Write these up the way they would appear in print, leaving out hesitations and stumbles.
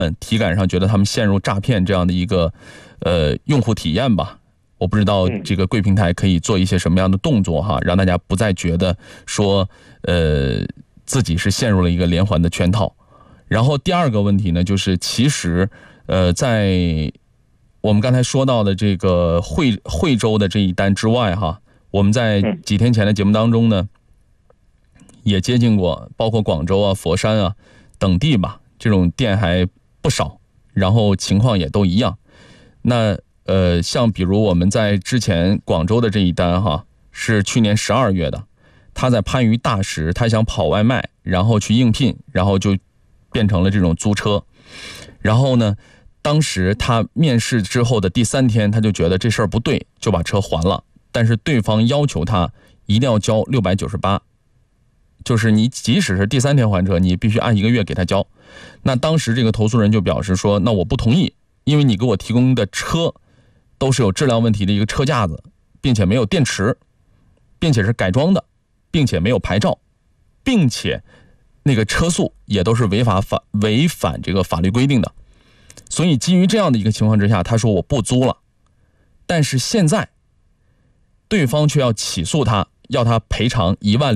体感上觉得他们陷入诈骗这样的一个用户体验吧。我不知道这个贵平台可以做一些什么样的动作哈，让大家不再觉得说自己是陷入了一个连环的圈套。然后第二个问题呢，就是其实在我们刚才说到的这个惠州的这一单之外哈，我们在几天前的节目当中呢，也接近过包括广州啊、佛山啊等地吧，这种店还不少，然后情况也都一样。那像比如我们在之前广州的这一单哈，是去年12月的，他在番禺大石，他想跑外卖，然后去应聘，然后就变成了这种租车。然后呢，当时他面试之后的第3天，他就觉得这事儿不对，就把车还了。但是对方要求他一定要交698，就是你即使是第3天还车，你必须按1个月给他交。那当时这个投诉人就表示说，那我不同意，因为你给我提供的车都是有质量问题的一个车架子，并且没有电池，并且是改装的，并且没有牌照，并且那个车速也都是违反这个法律规定的。所以基于这样的一个情况之下，他说我不租了。但是现在对方却要起诉他，要他赔偿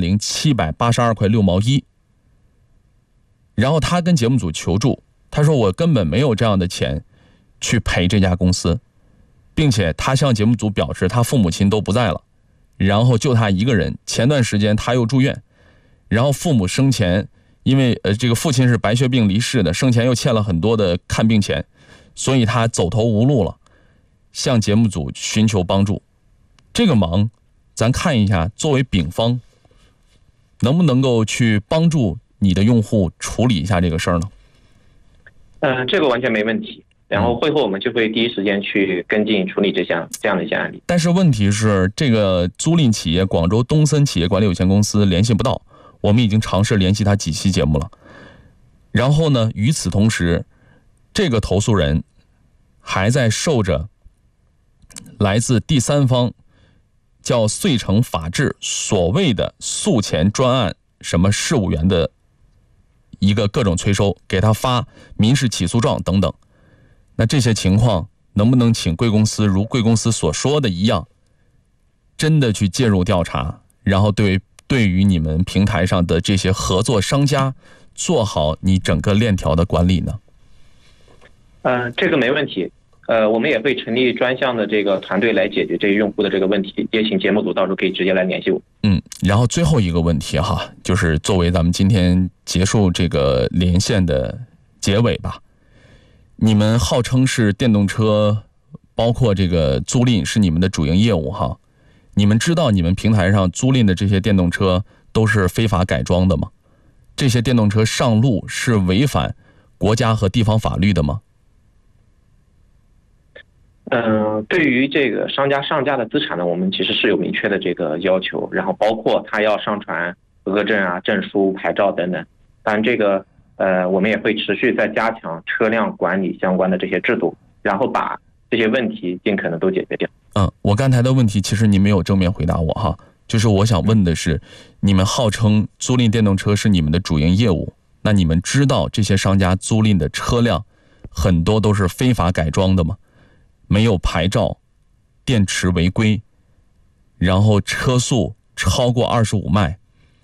10782块6毛1。然后他跟节目组求助，他说我根本没有这样的钱去赔这家公司，并且他向节目组表示他父母亲都不在了，然后就他一个人。前段时间他又住院，然后父母生前因为这个父亲是白血病离世的，生前又欠了很多的看病钱，所以他走投无路了，向节目组寻求帮助。这个忙咱看一下，作为丙方能不能够去帮助你的用户处理一下这个事儿呢？ 这个完全没问题。然后会后我们就会第一时间去跟进处理这样的一些案例。 但是问题是，这个租赁企业广州东森企业管理有限公司联系不到，我们已经尝试联系他几期节目了。然后呢，与此同时，这个投诉人还在受着来自第3方叫遂成法治所谓的诉前专案什么事务员的一个各种催收，给他发民事起诉状等等。那这些情况能不能请贵公司如贵公司所说的一样，真的去介入调查，然后对于你们平台上的这些合作商家做好你整个链条的管理呢？ 这个没问题。我们也会成立专项的这个团队来解决这些用户的这个问题，也请节目组到时候可以直接来联系我。 然后最后一个问题哈，就是作为咱们今天结束这个连线的结尾吧。你们号称是电动车，包括这个租赁是你们的主营业务哈。你们知道你们平台上租赁的这些电动车都是非法改装的吗？这些电动车上路是违反国家和地方法律的吗？ 对于这个商家上架的资产呢，我们其实是有明确的这个要求，然后包括他要上传合格证啊、证书、牌照等等。当然这个我们也会持续在加强车辆管理相关的这些制度，然后把这些问题尽可能都解决掉。 我刚才的问题其实您没有正面回答我哈，就是我想问的是，你们号称租赁电动车是你们的主营业务，那你们知道这些商家租赁的车辆很多都是非法改装的吗？没有牌照，电池违规，然后车速超过25迈，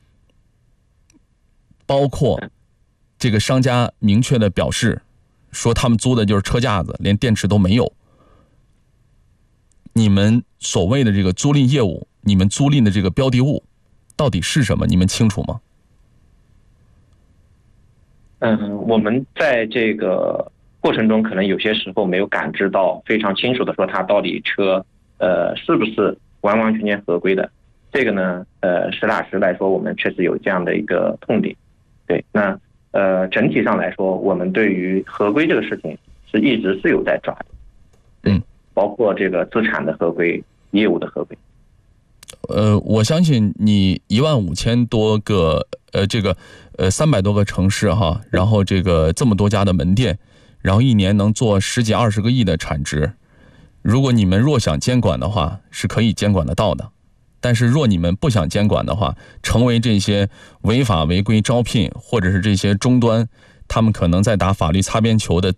包括这个商家明确的表示说他们租的就是车架子，连电池都没有。你们所谓的这个租赁业务，你们租赁的这个标的物到底是什么？你们清楚吗？ 我们在这个过程中可能有些时候没有感知到非常清楚的说它到底车是不是完完全全合规的。这个呢实打实来说我们确实有这样的一个痛点。对，那整体上来说我们对于合规这个事情是一直是有在抓的。包括这个资产的合规、业务的合规。 我相信你15000多个这个300多个城市哈，然后这个这么多家的门店，然后一年能做10几20个亿的产值。如果你们若想监管的话，是可以监管得到的。但是若你们不想监管的话，成为这些违法违规招聘或者是这些终端他们可能在打法律擦边球的